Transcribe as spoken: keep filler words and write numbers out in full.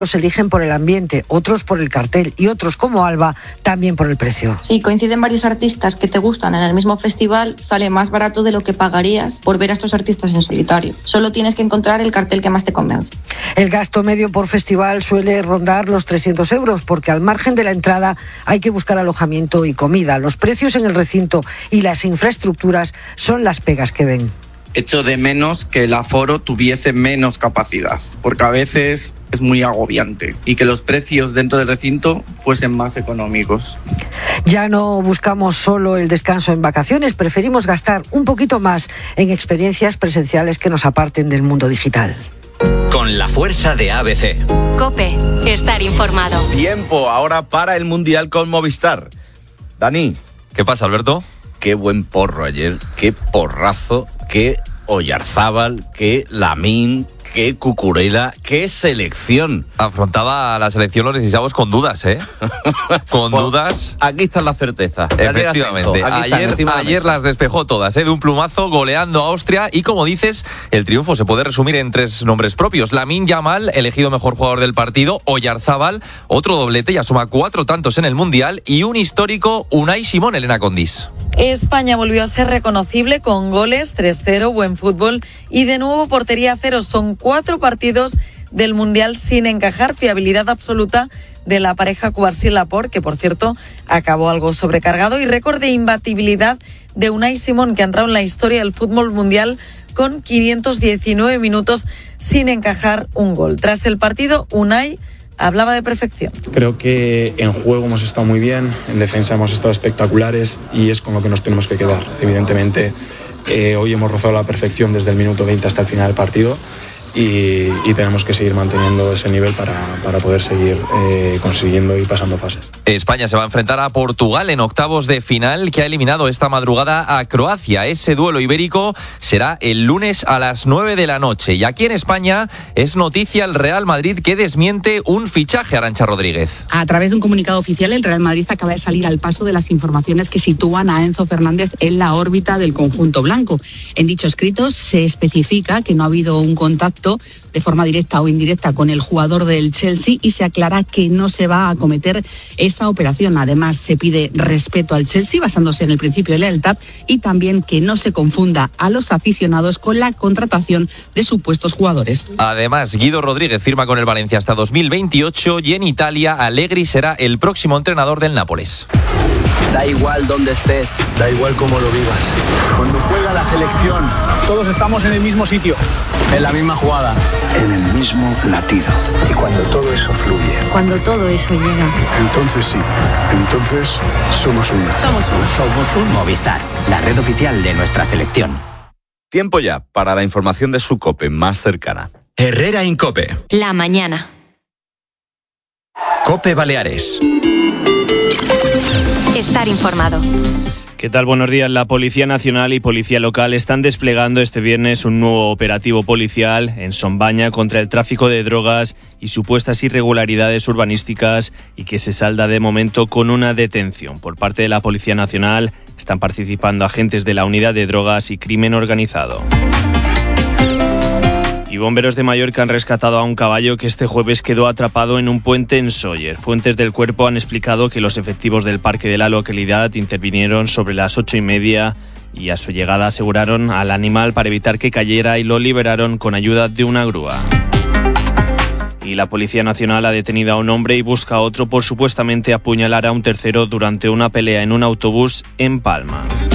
Los eligen por el ambiente, otros por el cartel y otros, como Alba, también por el precio. Si coinciden varios artistas que te gustan en el mismo festival, sale más barato de lo que pagarías por ver a estos artistas en solitario. Solo tienes que encontrar el cartel que más te convence. El gasto medio por festival suele rondar los trescientos euros, porque al margen de la entrada hay que buscar alojamiento y comida. Los precios en el recinto y las infraestructuras son las pegas que ven. Echo de menos que el aforo tuviese menos capacidad, porque a veces es muy agobiante, y que los precios dentro del recinto fuesen más económicos. Ya no buscamos solo el descanso en vacaciones, preferimos gastar un poquito más en experiencias presenciales que nos aparten del mundo digital. Con la fuerza de A B C. COPE, estar informado. Tiempo ahora para el Mundial con Movistar. Dani. ¿Qué pasa, Alberto? Qué buen porro ayer, qué porrazo, qué Oyarzábal, qué Lamín, qué Cucurella, qué selección. Afrontaba a la selección los dieciséis con dudas, ¿eh? Con pues, dudas. Aquí está la certeza. Efectivamente. Ayer, ayer las despejó todas, ¿eh? De un plumazo, goleando a Austria. Y como dices, el triunfo se puede resumir en tres nombres propios. Lamine Yamal, elegido mejor jugador del partido. Oyarzábal, otro doblete, ya suma cuatro tantos en el Mundial. Y un histórico, Unai Simón, Elena Condis. España volvió a ser reconocible con goles, tres cero, buen fútbol y de nuevo portería cero. Son cuatro partidos del Mundial sin encajar, fiabilidad absoluta de la pareja Cubarsí-Laporte, que por cierto acabó algo sobrecargado, y récord de imbatibilidad de Unai Simón, que ha entrado en la historia del fútbol mundial con quinientos diecinueve minutos sin encajar un gol. Tras el partido, Unai hablaba de perfección. Creo que en juego hemos estado muy bien, en defensa hemos estado espectaculares y es con lo que nos tenemos que quedar. Evidentemente, eh, hoy hemos rozado la perfección desde el minuto veinte hasta el final del partido. Y, y tenemos que seguir manteniendo ese nivel para, para poder seguir eh, consiguiendo y pasando fases. España se va a enfrentar a Portugal en octavos de final, que ha eliminado esta madrugada a Croacia. Ese duelo ibérico será el lunes a las nueve de la noche. Y aquí en España es noticia el Real Madrid, que desmiente un fichaje, Arantxa Rodríguez. A través de un comunicado oficial, el Real Madrid acaba de salir al paso de las informaciones que sitúan a Enzo Fernández en la órbita del conjunto blanco. En dicho escrito se especifica que no ha habido un contacto de forma directa o indirecta con el jugador del Chelsea y se aclara que no se va a acometer esa operación. Además, se pide respeto al Chelsea basándose en el principio de lealtad y también que no se confunda a los aficionados con la contratación de supuestos jugadores. Además, Guido Rodríguez firma con el Valencia hasta dos mil veintiocho y en Italia Allegri será el próximo entrenador del Nápoles. Da igual dónde estés, da igual cómo lo vivas. Cuando juega la selección, todos estamos en el mismo sitio, en la misma jugada, en el mismo latido. Y cuando todo eso fluye, cuando todo eso llega, entonces sí, entonces somos uno. Somos uno. Somos un Movistar, la red oficial de nuestra selección. Tiempo ya para la información de su COPE más cercana. Herrera Incope. La mañana. COPE Baleares. Estar informado. ¿Qué tal? Buenos días. La Policía Nacional y Policía Local están desplegando este viernes un nuevo operativo policial en Sombaña contra el tráfico de drogas y supuestas irregularidades urbanísticas, y que se salda de momento con una detención. Por parte de la Policía Nacional están participando agentes de la Unidad de Drogas y Crimen Organizado. Y bomberos de Mallorca han rescatado a un caballo que este jueves quedó atrapado en un puente en Sóller. Fuentes del cuerpo han explicado que los efectivos del parque de la localidad intervinieron sobre las ocho y media y a su llegada aseguraron al animal para evitar que cayera y lo liberaron con ayuda de una grúa. Y la Policía Nacional ha detenido a un hombre y busca a otro por supuestamente apuñalar a un tercero durante una pelea en un autobús en Palma.